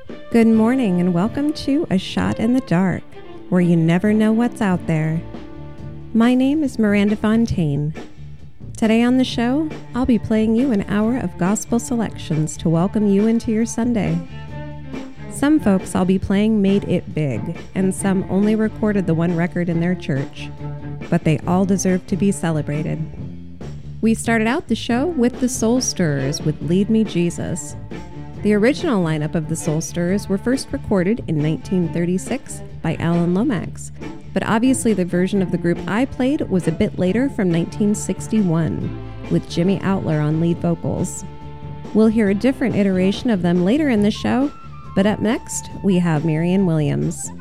Good morning and welcome to A Shot in the Dark, where you never know what's out there. My name is Miranda Fontaine. Today on the show, I'll be playing you an hour of gospel selections to welcome you into your Sunday. Some folks I'll be playing made it big, and some only recorded the one record in their church, but they all deserve to be celebrated. We started out the show with the Soul Stirrers with Lead Me Jesus. The original lineup of the Soul Stirrers were first recorded in 1936 by Alan Lomax, but obviously the version of the group I played was a bit later from 1961, with Jimmy Outler on lead vocals. We'll hear a different iteration of them later in the show, but up next, we have Marianne Williams.